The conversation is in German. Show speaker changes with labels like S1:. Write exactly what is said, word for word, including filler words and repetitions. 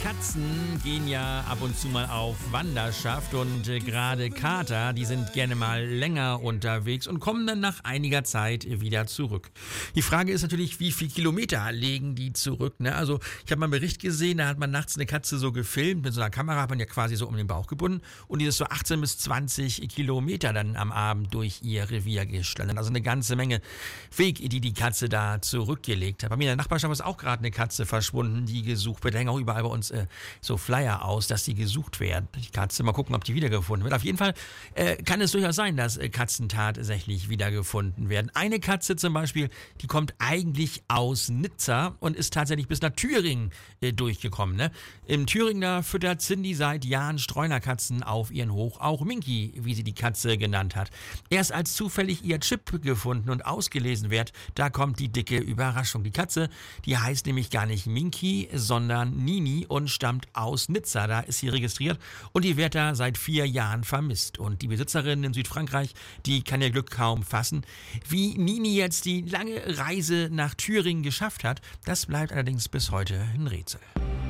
S1: Katzen gehen ja ab und zu mal auf Wanderschaft und äh, gerade Kater, die sind gerne mal länger unterwegs und kommen dann nach einiger Zeit wieder zurück. Die Frage ist natürlich, wie viel Kilometer legen die zurück? Ne? Also ich habe mal einen Bericht gesehen, da hat man nachts eine Katze so gefilmt, mit so einer Kamera hat man ja quasi so um den Bauch gebunden und die ist so achtzehn bis zwanzig Kilometer dann am Abend durch ihr Revier geschlendert. Also eine ganze Menge Weg, die die Katze da zurückgelegt hat. Bei mir in der Nachbarschaft ist auch gerade eine Katze verschwunden, die gesucht wird. Da hängen auch überall bei uns äh, so Flyer aus, dass die gesucht werden. Die Katze, mal gucken, ob die wiedergefunden wird. Auf jeden Fall äh, kann es durchaus sein, dass äh, Katzen tatsächlich wiedergefunden werden. Eine Katze zum Beispiel, die kommt eigentlich aus Nizza und ist tatsächlich bis nach Thüringen äh, durchgekommen. Ne? Im Thüringen, da füttert Cindy seit Jahren Streunerkatzen auf ihren Hof. Auch Minky, wie sie die Katze genannt hat. Erst als zufällig ihr Chip gefunden und ausgelesen wird, da kommt die dicke Überraschung. Die Katze, die heißt nämlich gar nicht Minky, sondern Nini und stammt aus Nizza. Da ist sie registriert und die wird da seit vier Jahren vermisst. Und die Besitzerin in Südfrankreich, die kann ihr Glück kaum fassen. Wie Nini jetzt die lange Reise nach Thüringen geschafft hat, das bleibt allerdings bis heute ein Rätsel.